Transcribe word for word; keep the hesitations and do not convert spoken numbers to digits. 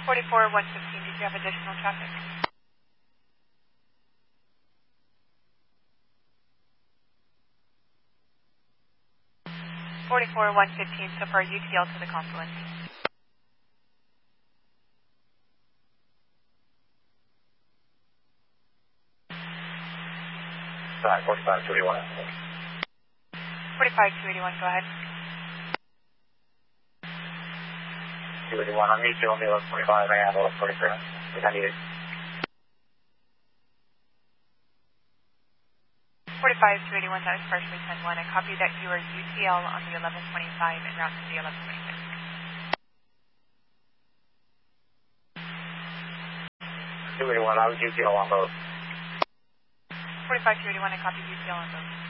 forty-four one fifteen, did you have additional traffic? forty-four one fifteen, so far U T L to the confluence. Sorry, forty-five two eighty-one. forty-five two eighty-one, go ahead. two eighty-one, I'm U T L on the eleven forty-five, I have eleven forty-three. If I need it. forty-five two eighty-one, that was partially ten one. I copy that you are U T L on the eleven twenty-five and route to the eleven twenty-six. two eighty-one, I was U T L on both. forty-five two eighty-one, I copy U T L on both.